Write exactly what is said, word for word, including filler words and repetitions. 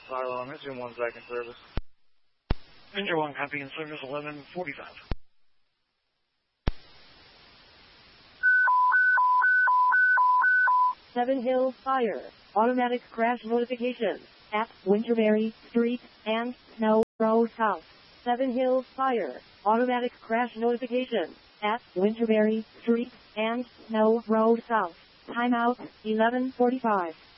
Silo, Engine one's back in service. Engine one, copy in service eleven forty-five. Seven Hills Fire. Automatic crash notification at Winterberry Street and Snow Road South. Seven Hills Fire. Automatic crash notification at Winterberry Street and Snow Road South. Timeout eleven forty-five.